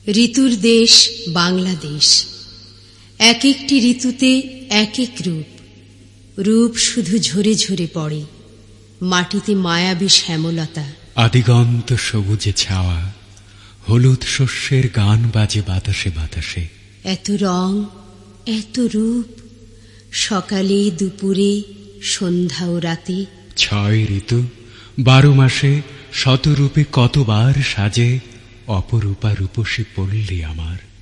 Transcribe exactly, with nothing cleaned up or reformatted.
ঋতুর দেশ বাংলাদেশ, এক একটি ঋতুতে এক এক রূপ। রূপ শুধু ঝরে ঝরে পড়ে, মাটিতে মায়াবী শ্যামলতা। আদিগন্ত সবুজে ছাওয়া, হলুদ শস্যের গান বাজে বাতাসে বাতাসে। এত রং, এত রূপ, সকালে দুপুরে সন্ধ্যা ও রাতে। ছয় ঋতু, বারো মাসে শতরূপে কতবার সাজে অপরূপা রূপসী পল্লী আমার।